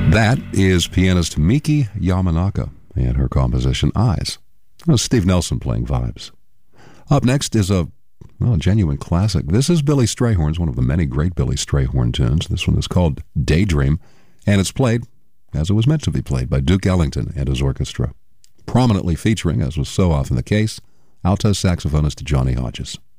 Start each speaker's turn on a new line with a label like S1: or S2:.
S1: That is pianist Miki Yamanaka and her composition Eyes. That was Steve Nelson playing Vibes. Up next is a genuine classic. This is Billy Strayhorn's, one of the many great Billy Strayhorn tunes. This one is called Daydream, and it's played, as it was meant to be played, by Duke Ellington and his orchestra. Prominently featuring, as was so often the case, alto saxophonist Johnny Hodges.